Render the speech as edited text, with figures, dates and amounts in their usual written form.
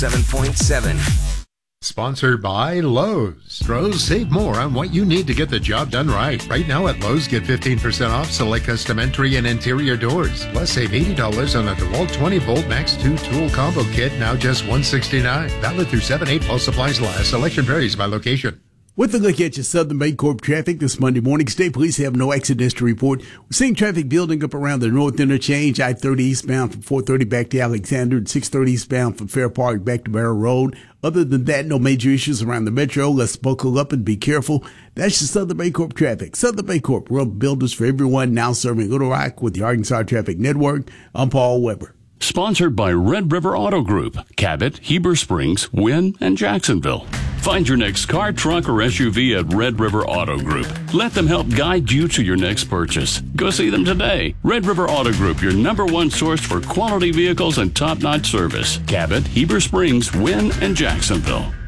7.7. Sponsored by Lowe's. Pros, save more on what you need to get the job done right. Right now at Lowe's, get 15% off select custom entry and interior doors. Plus, save $80 on a DeWalt 20-volt Max 2 tool combo kit, now just $169. Valid through 7/8 while supplies last. Selection varies by location. With a look at your Southern Bancorp traffic this Monday morning, state police have no accidents to report. We're seeing traffic building up around the North Interchange, I-30 eastbound from 430 back to Alexander, and 630 eastbound from Fair Park back to Barrow Road. Other than that, no major issues around the metro. Let's buckle up and be careful. That's your Southern Bancorp traffic. Southern Bancorp, road builders for everyone, now serving Little Rock with the Arkansas Traffic Network. I'm Paul Weber. Sponsored by Red River Auto Group, Cabot, Heber Springs, Wynn, and Jacksonville. Find your next car, truck, or SUV at Red River Auto Group. Let them help guide you to your next purchase. Go see them today. Red River Auto Group, your #1 source for quality vehicles and top-notch service. Cabot, Heber Springs, Wynn, and Jacksonville.